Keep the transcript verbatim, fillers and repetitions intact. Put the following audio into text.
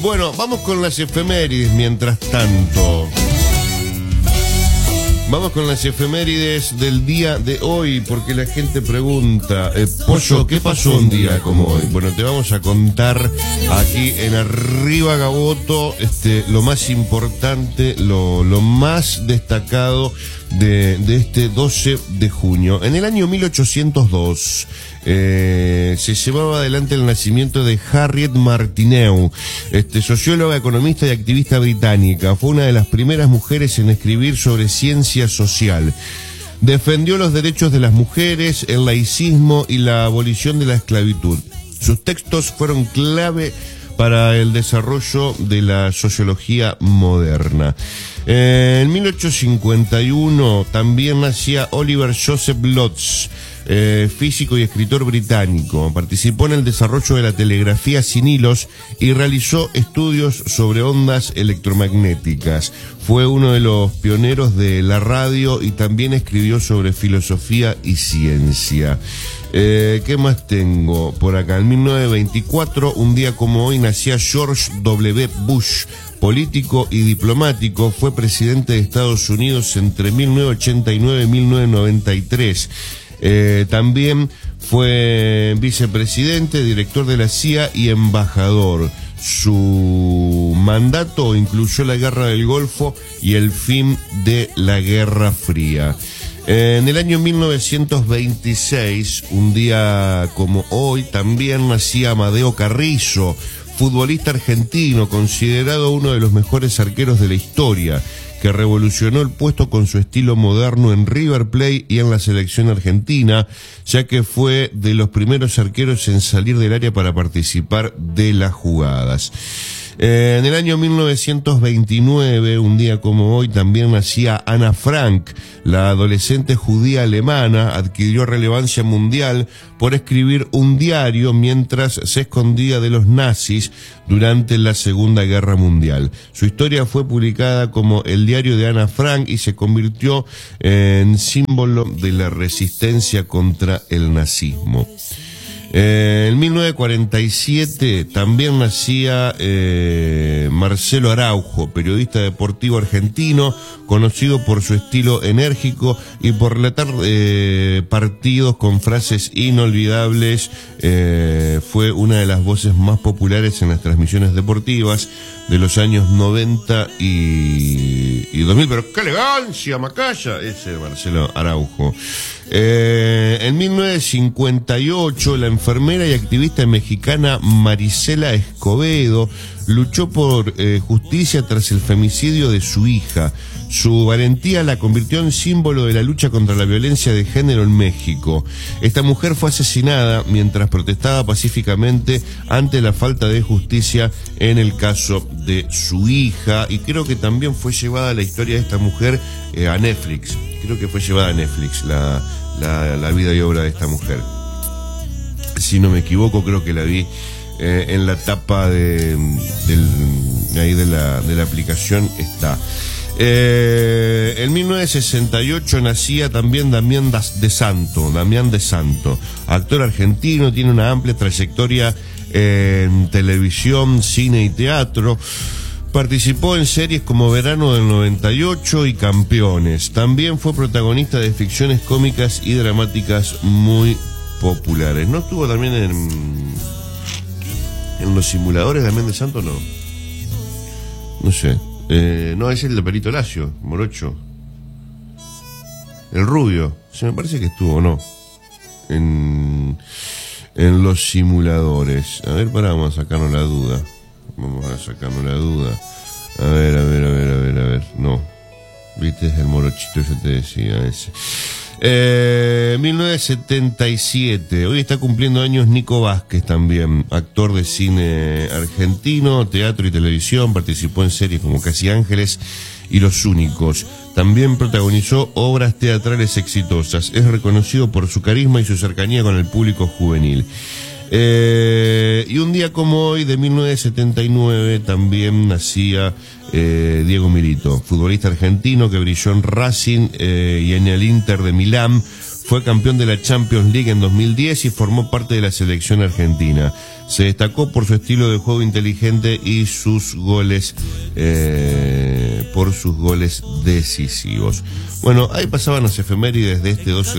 Bueno, vamos con las efemérides mientras tanto. Vamos con las efemérides del día de hoy, porque la gente pregunta, eh, Pollo, ¿qué pasó un día como hoy? Bueno, te vamos a contar aquí en Arriba Gaboto este, lo más importante, lo, lo más destacado de, de este doce de junio. En el año mil ochocientos dos eh, se llevaba adelante el nacimiento de Harriet Martineau, este, socióloga, economista y activista británica. Fue una de las primeras mujeres en escribir sobre ciencia social. Defendió los derechos de las mujeres, el laicismo y la abolición de la esclavitud. Sus textos fueron clave para el desarrollo de la sociología moderna. Eh, en mil ochocientos cincuenta y uno también nacía Oliver Joseph Lodge, eh, físico y escritor británico. Participó en el desarrollo de la telegrafía sin hilos y realizó estudios sobre ondas electromagnéticas. Fue uno de los pioneros de la radio y también escribió sobre filosofía y ciencia. Eh, ¿Qué más tengo por acá? En mil novecientos veinticuatro, un día como hoy, nacía George W. Bush, político y diplomático. Fue presidente de Estados Unidos entre mil novecientos ochenta y nueve y mil novecientos noventa y tres. Eh, también fue vicepresidente, director de la C I A y embajador. Su mandato incluyó la Guerra del Golfo y el fin de la Guerra Fría. En el año mil novecientos veintiséis, un día como hoy, también nacía Amadeo Carrizo, futbolista argentino, considerado uno de los mejores arqueros de la historia, que revolucionó el puesto con su estilo moderno en River Plate y en la selección argentina, ya que fue de los primeros arqueros en salir del área para participar de las jugadas. Eh, en el año mil novecientos veintinueve, un día como hoy, también nacía Ana Frank, la adolescente judía alemana. Adquirió relevancia mundial por escribir un diario mientras se escondía de los nazis durante la Segunda Guerra Mundial. Su historia fue publicada como El diario de Ana Frank y se convirtió en símbolo de la resistencia contra el nazismo. Eh, en mil novecientos cuarenta y siete también nacía eh, Marcelo Araujo, periodista deportivo argentino, conocido por su estilo enérgico y por relatar eh, partidos con frases inolvidables. Eh, fue una de las voces más populares en las transmisiones deportivas de los años noventa y, y dos mil. Pero qué elegancia, Macaya, ese Marcelo Araujo. Eh, en mil novecientos cincuenta y ocho, la enfermera y activista mexicana Marisela Escobedo luchó por eh, justicia tras el femicidio de su hija. Su valentía la convirtió en símbolo de la lucha contra la violencia de género en México. Esta mujer fue asesinada mientras protestaba pacíficamente ante la falta de justicia en el caso de su hija, y creo que también fue llevada la historia de esta mujer eh, a Netflix. Creo que fue llevada a Netflix la, la, la vida y obra de esta mujer. Si no me equivoco, creo que la vi eh, en la tapa de, del, ahí de, la, de la aplicación está. Eh, en mil novecientos sesenta y ocho nacía también Damián de Santo, Damián de Santo, actor argentino, tiene una amplia trayectoria en televisión, cine y teatro. Participó en series como Verano del noventa y ocho y Campeones. También fue protagonista de ficciones cómicas y dramáticas muy populares. ¿No estuvo también en, en Los Simuladores Damián de Santo? No. No sé. Eh, no, es el de Perito Lacio, Morocho. El rubio. Se me parece que estuvo, ¿no? En, en Los Simuladores. A ver, para, vamos a sacarnos la duda. Vamos a sacarnos la duda. A ver, a ver, a ver, a ver, a ver. No. Viste, es el morochito, yo te decía ese. Eh, mil novecientos setenta y siete. Hoy está cumpliendo años Nico Vázquez también. Actor de cine argentino, teatro y televisión. Participó en series como Casi Ángeles y Los Únicos. También protagonizó obras teatrales exitosas. Es reconocido por su carisma y su cercanía con el público juvenil. Eh, y un día como hoy, de mil novecientos setenta y nueve, también nacía eh, Diego Milito, futbolista argentino que brilló en Racing eh, y en el Inter de Milán. fue campeón de la Champions League en dos mil diez y formó parte de la selección argentina. Se destacó por su estilo de juego inteligente y sus goles, eh, por sus goles decisivos. Bueno, ahí pasaban las efemérides de este doce